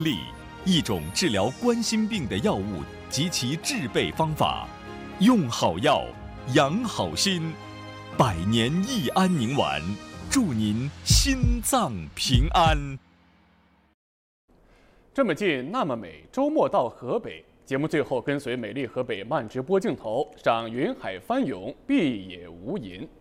力，一种治疗冠心病的药物及其制备方法。用好药，养好心。百年益安宁丸，祝您心脏平安。 这么近，那么美，周末到河北。节目最后，跟随美丽河北慢直播镜头，赏云海翻涌，碧野无垠。